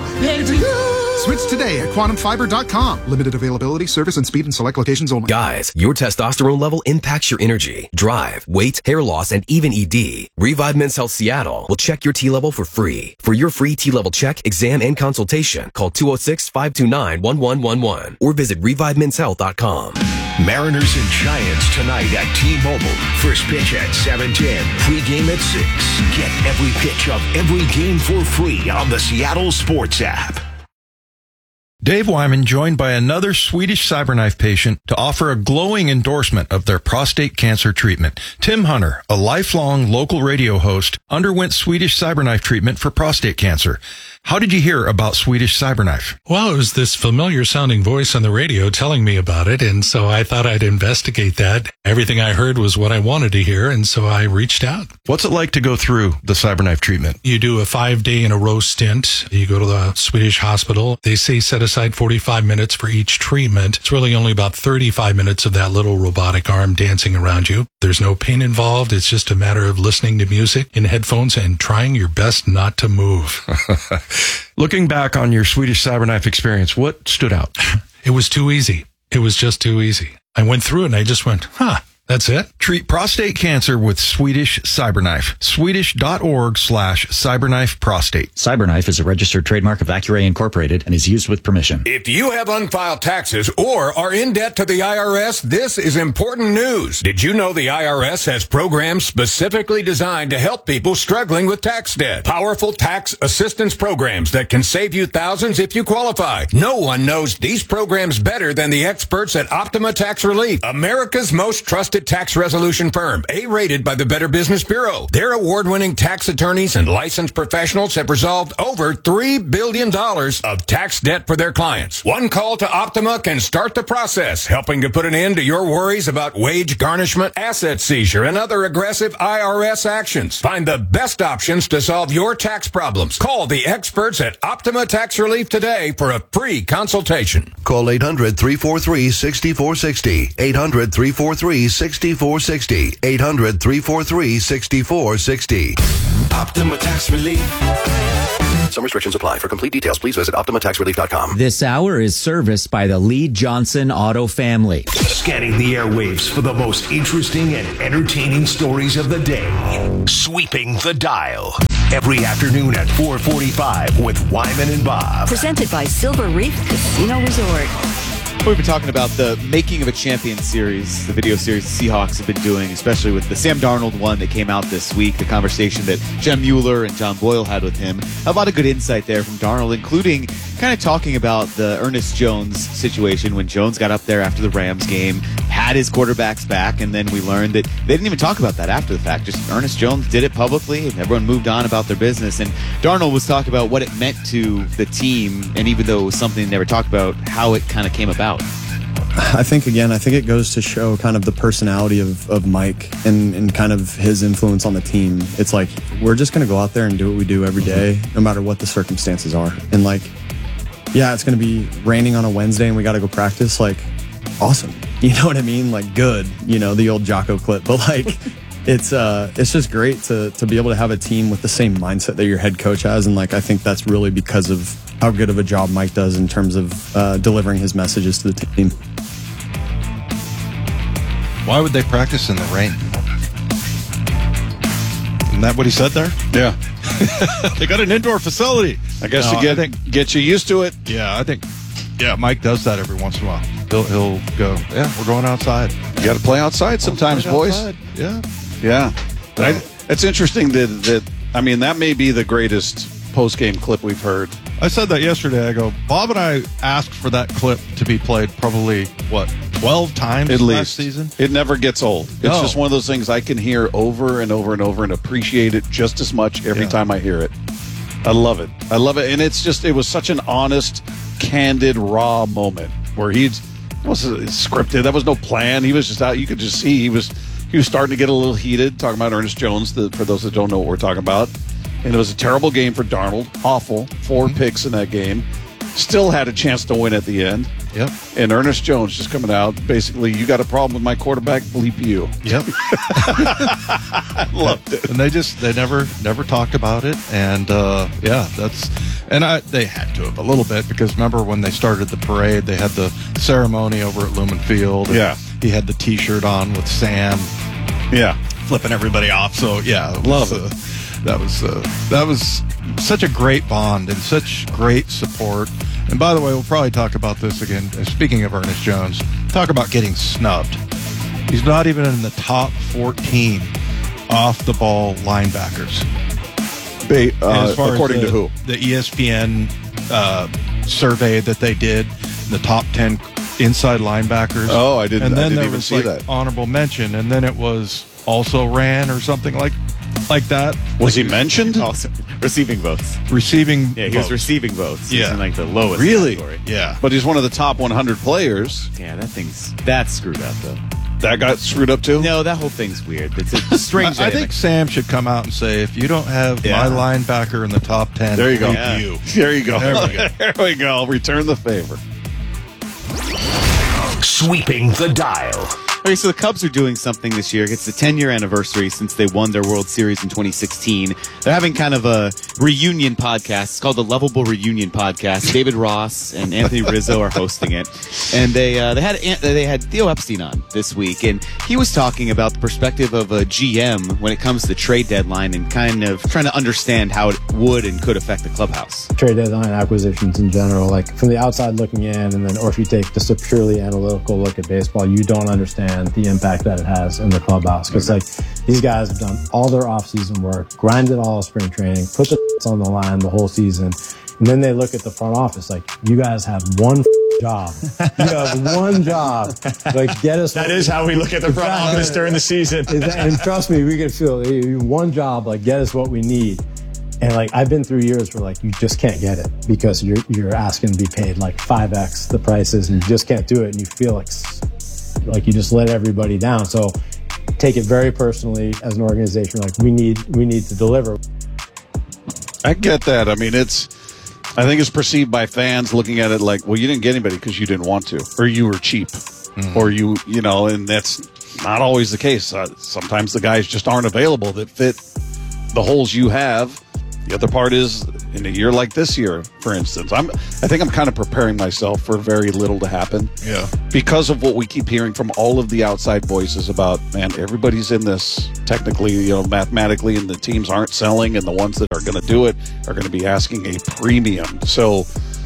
Switch today at quantumfiber.com. Limited availability, service and speed in select locations only. Guys, your testosterone level impacts your energy, drive, weight, hair loss, and even ED. Revive Men's Health Seattle will check your T level for free. For your free T level check, exam, and consultation, call 206-529-1111 or visit revivemenshealth.com. Mariners and Giants tonight at T-Mobile. First pitch at 7:10. Pre-game at 6. Get every pitch of every game for free on the Seattle Sports app. Dave Wyman joined by another Swedish CyberKnife patient to offer a glowing endorsement of their prostate cancer treatment. Tim Hunter, a lifelong local radio host, underwent Swedish CyberKnife treatment for prostate cancer. How did you hear about Swedish CyberKnife? Well, it was this familiar sounding voice on the radio telling me about it, and so I thought I'd investigate that. Everything I heard was what I wanted to hear, and so I reached out. What's it like to go through the CyberKnife treatment? You do a 5-day-in-a-row stint. You go to the Swedish hospital. They say set aside 45 minutes for each treatment. It's really only about 35 minutes of that little robotic arm dancing around you. There's no pain involved. It's just a matter of listening to music in headphones and trying your best not to move. Looking back on your Swedish CyberKnife experience, what stood out? It was too easy. It was just too easy. I went through it and I just went, that's it. Treat prostate cancer with Swedish CyberKnife. Swedish.org/CyberKnife prostate. CyberKnife is a registered trademark of Accuray Incorporated and is used with permission. If you have unfiled taxes or are in debt to the IRS, this is important news. Did you know the IRS has programs specifically designed to help people struggling with tax debt? Powerful tax assistance programs that can save you thousands if you qualify. No one knows these programs better than the experts at Optima Tax Relief, America's most trusted tax resolution firm, A-rated by the Better Business Bureau. Their award-winning tax attorneys and licensed professionals have resolved over $3 billion of tax debt for their clients. One call to Optima can start the process, helping to put an end to your worries about wage garnishment, asset seizure, and other aggressive IRS actions. Find the best options to solve your tax problems. Call the experts at Optima Tax Relief today for a free consultation. Call 800-343-6460. 800-343-6460. 800-343-6460. Optima Tax Relief. Some restrictions apply. For complete details, please visit OptimaTaxRelief.com. This hour is serviced by the Lee Johnson Auto family. Scanning the airwaves for the most interesting and entertaining stories of the day. Sweeping the dial. Every afternoon at 4:45 with Wyman and Bob. Presented by Silver Reef Casino Resort. We've been talking about the Making of a Champion series, the video series the Seahawks have been doing, especially with the Sam Darnold one that came out this week, the conversation that Jen Mueller and John Boyle had with him. A lot of good insight there from Darnold, including kind of talking about the Ernest Jones situation when Jones got up there after the Rams game, had his quarterbacks back, and then we learned that they didn't even talk about that after the fact. Just Ernest Jones did it publicly, and everyone moved on about their business. And Darnold was talking about what it meant to the team, and even though it was something they never talked about, how it kind of came about. I think it goes to show kind of the personality of Mike and kind of his influence on the team. It's like, we're just going to go out there and do what we do every day, no matter what the circumstances are. And like, yeah, it's going to be raining on a Wednesday and we got to go practice. Like, awesome. You know what I mean? Like, good, the old Jocko clip, but like, it's just great to be able to have a team with the same mindset that your head coach has. And like, I think that's really because of how good of a job Mike does in terms of delivering his messages to the team. Why would they practice in the rain? Isn't that what he said there? Yeah. They got an indoor facility. I guess to get you used to it. Yeah, I think Mike does that every once in a while. He'll go, we're going outside. You got to play outside sometimes, boys. Outside. Yeah. Yeah. It's interesting that may be the greatest post-game clip we've heard. I said that yesterday. I go, Bob and I asked for that clip to be played probably, 12 times at least last season? It never gets old. It's just one of those things I can hear over and over and over and appreciate it just as much every time I hear it. I love it. And it was such an honest, candid, raw moment where it wasn't scripted. That was no plan. He was just out. You could just see he was starting to get a little heated, talking about Ernest Jones, for those that don't know what we're talking about. And it was a terrible game for Darnold. Awful. 4 picks in that game. Still had a chance to win at the end. Yep. And Ernest Jones just coming out, basically, you got a problem with my quarterback, bleep you. Yep. I loved it. And they never talked about it. And And they had to have a little bit, because remember when they started the parade, they had the ceremony over at Lumen Field. Yeah. He had the T-shirt on with Sam. Yeah. Flipping everybody off. So, yeah. Love it. That was such a great bond and such great support. And by the way, we'll probably talk about this again. Speaking of Ernest Jones, talk about getting snubbed. He's not even in the top 14 off-the-ball linebackers. According to who? The ESPN survey that they did, the top 10 inside linebackers. Oh, I didn't. And then there even was see that. Honorable mention, and then it was also ran or something like that. Was he mentioned? Also, receiving votes. Receiving. Yeah, he was receiving votes. Yeah, he's in like the lowest. Really? Category. Yeah, but he's one of the top 100 players. Yeah, that's screwed up though. That got screwed up too? No, that whole thing's weird. It's a strange. I think Sam should come out and say, if you don't have my linebacker in the top 10, there you go. Yeah. There you go. There we go. There we go. Return the favor. Sweeping the dial. Okay, so the Cubs are doing something this year. It's the 10-year anniversary since they won their World Series in 2016. They're having kind of a reunion podcast. It's called the Lovable Reunion Podcast. David Ross and Anthony Rizzo are hosting it, and they had Theo Epstein on this week, and he was talking about the perspective of a GM when it comes to the trade deadline and kind of trying to understand how it would and could affect the clubhouse. Trade deadline acquisitions in general, like from the outside looking in, and then or if you take just a purely analytical look at baseball, you don't understand the impact that it has in the clubhouse. Because like these guys have done all their off-season work, grinded all spring training, put the on the line the whole season, and then they look at the front office like, you guys have one job. You have one job. Like, get us. That is how we look at the front office during the season. And trust me, we can feel one job. Like, get us what we need. And like, I've been through years where like you just can't get it because you're asking to be paid like 5x the prices, and you just can't do it, and you feel like you just let everybody down. So take it very personally as an organization. Like, we need to deliver. I get that. I mean, I think it's perceived by fans looking at it like, well, you didn't get anybody because you didn't want to, or you were cheap, or you know, and that's not always the case. Sometimes the guys just aren't available that fit the holes you have. The other part is, in a year like this year, for instance, I think I'm kind of preparing myself for very little to happen. Yeah. Because of what we keep hearing from all of the outside voices about, man, everybody's in this technically, you know, mathematically, and the teams aren't selling, and the ones that are going to do it are going to be asking a premium. So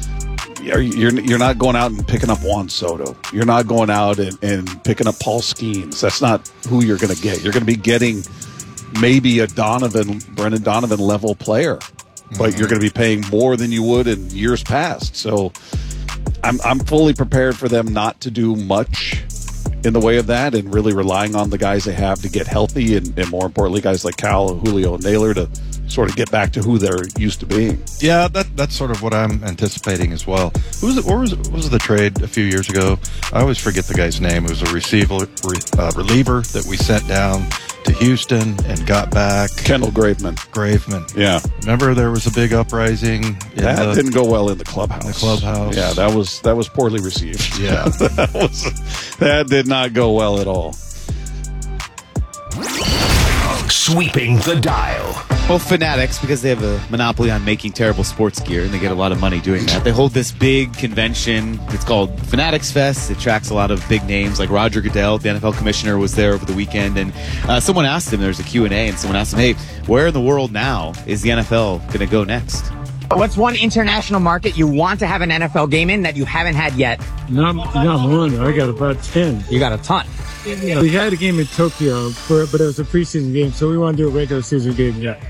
you're not going out and picking up Juan Soto. You're not going out and picking up Paul Skeens. That's not who you're going to get. You're going to be getting maybe a Brendan Donovan level player, but you're going to be paying more than you would in years past. So I'm fully prepared for them not to do much in the way of that, and really relying on the guys they have to get healthy, and more importantly, guys like Cal, Julio, and Naylor to sort of get back to who they're used to being. Yeah, that's sort of what I'm anticipating as well. What was the trade a few years ago? I always forget the guy's name. It was a reliever that we sent down to Houston and got back. Kendall Graveman. Yeah. Remember there was a big uprising? That didn't go well in the clubhouse. Yeah, that was poorly received. Yeah. that did not go well at all. Sweeping the dial. Well, Fanatics, because they have a monopoly on making terrible sports gear, and they get a lot of money doing that, they hold this big convention. It's called Fanatics Fest. It attracts a lot of big names, like Roger Goodell, the NFL commissioner, was there over the weekend, and someone asked him, there's a Q&A, and someone asked him, hey, where in the world now is the NFL going to go next? What's one international market you want to have an NFL game in that you haven't had yet? Not one. I got about 10. You got a ton. Yeah, we had a game in Tokyo, but it was a preseason game, so we want to do a regular season game yet.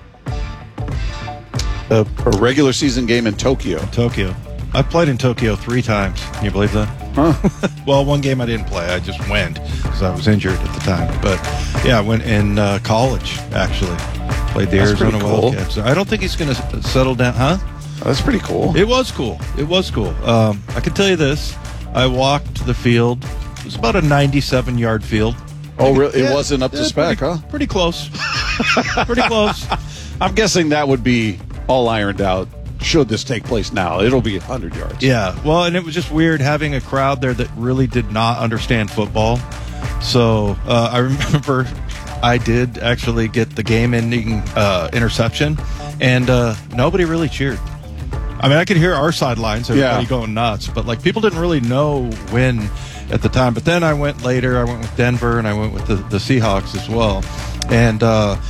A regular season game in Tokyo. I've played in Tokyo 3 times. Can you believe that? Huh? Well, one game I didn't play. I just went because I was injured at the time. But yeah, I went in college, actually. Played the Arizona Wildcats. I don't think he's going to settle down. Huh? That's pretty cool. It was cool. I can tell you this. I walked the field. It was about a 97-yard field. Oh, really? It wasn't up to spec, huh? Pretty close. Pretty close. I'm guessing that would be all ironed out. Should this take place now, it'll be 100 yards. Yeah. Well, and it was just weird having a crowd there that really did not understand football. So I remember I did actually get the game-ending interception, and nobody really cheered. I mean, I could hear our sidelines, everybody going nuts, but like people didn't really know when at the time. But then I went later. I went with Denver, and I went with the Seahawks as well. And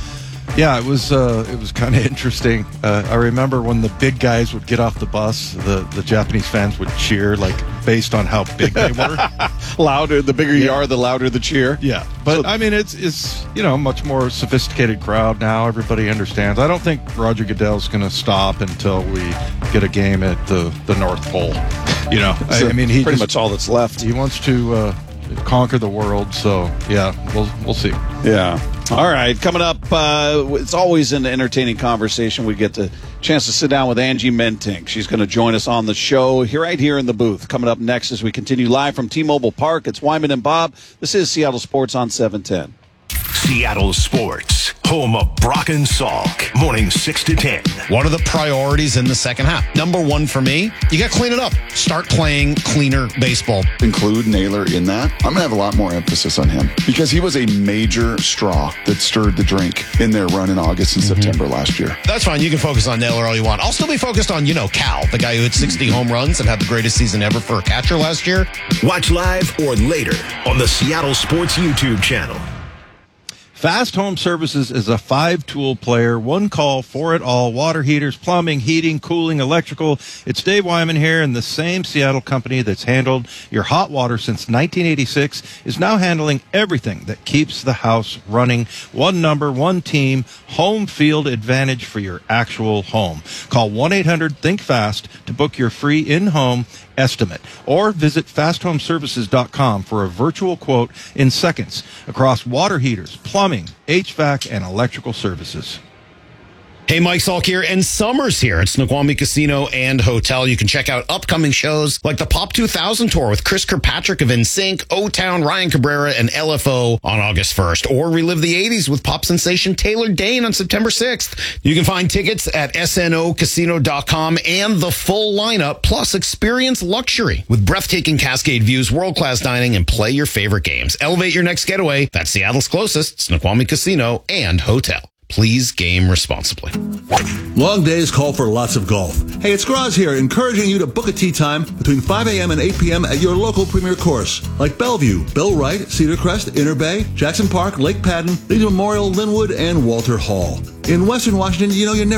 it was kind of interesting. I remember when the big guys would get off the bus, the Japanese fans would cheer, like based on how big they were. Louder, the bigger you are, the louder the cheer. Yeah, but I mean, it's much more sophisticated crowd now. Everybody understands. I don't think Roger Goodell's going to stop until we get a game at the North Pole. I mean, pretty much all that's left. He wants to conquer the world. So yeah, we'll see. Yeah. All right, coming up, it's always an entertaining conversation. We get the chance to sit down with Angie Mentink. She's going to join us on the show right here in the booth. Coming up next as we continue live from T-Mobile Park, it's Wyman and Bob. This is Seattle Sports on 710. Seattle Sports, home of Brock and Salk, morning 6 to 10. What are the priorities in the second half? Number one for me, you got to clean it up. Start playing cleaner baseball. Include Naylor in that. I'm going to have a lot more emphasis on him because he was a major straw that stirred the drink in their run in August and September last year. That's fine. You can focus on Naylor all you want. I'll still be focused on, Cal, the guy who hit 60 home runs and had the greatest season ever for a catcher last year. Watch live or later on the Seattle Sports YouTube channel. Fast Home Services is a 5-tool player, one call for it all: water heaters, plumbing, heating, cooling, electrical. It's Dave Wyman here, and the same Seattle company that's handled your hot water since 1986 is now handling everything that keeps the house running. One number, one team, home field advantage for your actual home. Call 1-800-THINK-FAST to book your free in-home estimate, or visit fasthomeservices.com for a virtual quote in seconds across water heaters, plumbing, HVAC, and electrical services. Hey, Mike Salk here, and summer's here at Snoqualmie Casino and Hotel. You can check out upcoming shows like the Pop 2000 Tour with Chris Kirkpatrick of NSYNC, O-Town, Ryan Cabrera, and LFO on August 1st, or relive the 80s with pop sensation Taylor Dayne on September 6th. You can find tickets at snocasino.com and the full lineup, plus experience luxury with breathtaking Cascade views, world-class dining, and play your favorite games. Elevate your next getaway. That's Seattle's closest, Snoqualmie Casino and Hotel. Please game responsibly. Long days call for lots of golf. Hey, it's Graz here, encouraging you to book a tee time between 5 a.m. and 8 p.m. at your local premier course, like Bellevue, Bill Wright, Cedar Crest, Inner Bay, Jackson Park, Lake Padden, Leeds Memorial, Linwood, and Walter Hall. In Western Washington, you're never